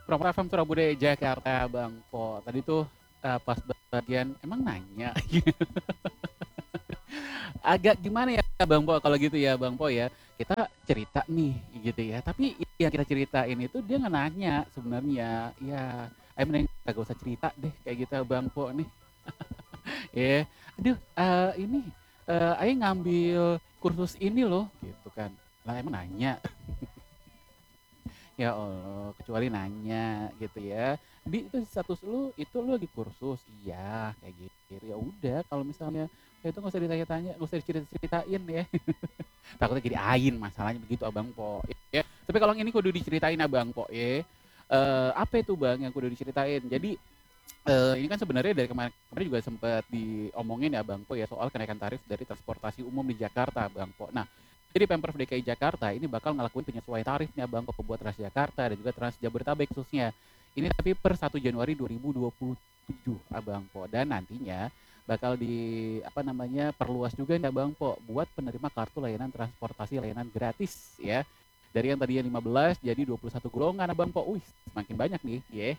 Promotor FM Surabaya Jakarta Bang Po. Tadi tuh pas bagian emang nanya. Agak gimana ya Bang Po kalau gitu ya Bang Po ya. Kita cerita nih gitu ya. Tapi yang kita ceritain itu dia nggak nanya sebenarnya. Ya, ayo mending kagak usah cerita deh kayak gitu Bang Po nih. Ya, aduh ini ayo ngambil kursus ini loh gitu kan. Lah emang nanya. Ya Allah, kecuali nanya gitu ya. Di itu status lu itu lu di kursus. Iya, kayak gitu. Ya udah, kalau misalnya kayak itu nggak usah ditanya-tanya, nggak usah diceritain ya. Takutnya jadi ain masalahnya begitu Abang Po. Ya. Tapi kalau yang ini kudu diceritain Abang Po ya. Apa itu Bang yang kudu diceritain? Jadi ini kan sebenarnya dari kemarin juga sempat diomongin ya Bang Po ya soal kenaikan tarif dari transportasi umum di Jakarta Bang Po. Nah, jadi Pemprov DKI Jakarta ini bakal ngelakuin penyesuaian tarif nih Bang Po buat Transjakarta dan juga Trans Jabodetabek khususnya. Ini tapi per 1 Januari 2027 Abang Po dan nantinya bakal di apa namanya perluas juga nih Abang Po buat penerima kartu layanan transportasi layanan gratis ya. Dari yang tadinya 15 jadi 21 golongan Abang Po. Wih, semakin banyak nih, ya.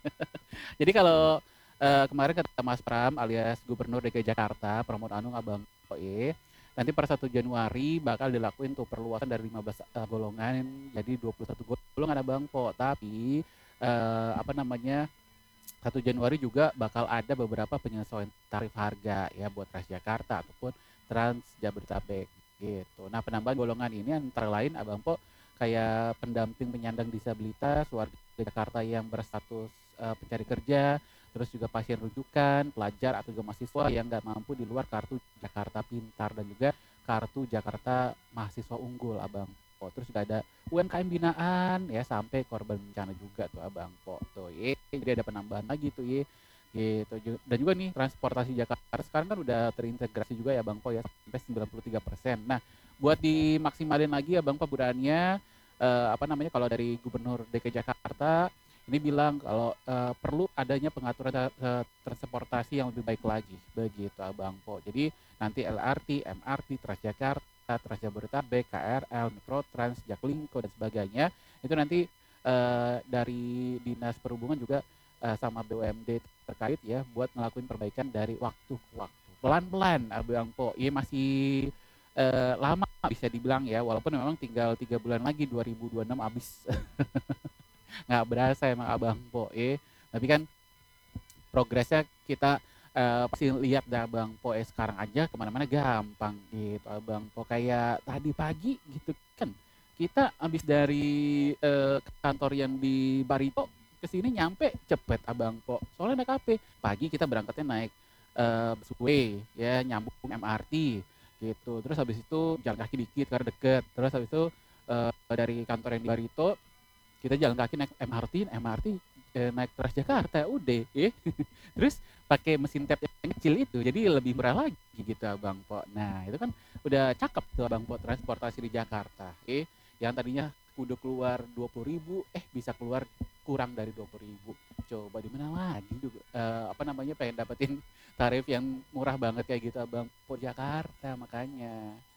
Jadi kalau kemarin kata Mas Pram alias Gubernur DKI Jakarta, Pramono Anung Abang Poe, nanti per 1 Januari bakal dilakuin tuh perluasan dari 15 golongan jadi 21 golongan Abang Po. Tapi apa namanya 1 Januari juga bakal ada beberapa penyesuaian tarif harga ya buat Transjakarta ataupun Trans Jabodetabek gitu. Nah, penambahan golongan ini antara lain Abang Po kayak pendamping penyandang disabilitas, warga Jakarta yang berstatus pencari kerja, terus juga pasien rujukan, pelajar atau juga mahasiswa yang nggak mampu di luar kartu Jakarta Pintar dan juga kartu Jakarta Mahasiswa Unggul, Abang Po. Terus juga ada UMKM binaan ya sampai korban bencana juga tuh Abang Po tuh. Jadi ada penambahan lagi tuh gitu. Dan juga nih transportasi Jakarta sekarang kan udah terintegrasi juga ya Bang Po ya sampai 93%. Nah, buat dimaksimalin lagi ya Bang Po penggunaannya apa namanya kalau dari Gubernur DKI Jakarta ini bilang kalau perlu adanya pengaturan transportasi yang lebih baik lagi begitu Abang Po. Jadi nanti LRT, MRT, Transjakarta, Transjabodetabek, KRL, Mikrotrans, Jaklingko dan sebagainya itu nanti dari Dinas Perhubungan juga sama BUMD terkait ya buat ngelakuin perbaikan dari waktu ke waktu. Pelan-pelan Abang Po. Iya masih lama bisa dibilang ya walaupun memang tinggal 3 bulan lagi 2026 habis. Nggak berasa emang Abang Po tapi kan progresnya kita pasti lihat dah Abang Po sekarang aja kemana-mana gampang gitu Abang Po kayak tadi pagi gitu kan kita habis dari kantor yang di Barito ke sini nyampe cepet Abang Po soalnya naik apa pagi kita berangkatnya naik busway ya nyambung MRT gitu terus habis itu jalan kaki dikit karena deket terus habis itu dari kantor yang di Barito kita jalan kaki naik MRT naik Transjakarta udah ya terus pakai mesin tap yang kecil itu jadi lebih murah lagi gitu Abang Po. Nah itu kan udah cakep tuh Abang Po transportasi di Jakarta yang tadinya udah keluar 20.000 bisa keluar kurang dari 20.000 coba di mana lagi juga apa namanya pengen dapetin tarif yang murah banget kayak gitu Abang Po Jakarta makanya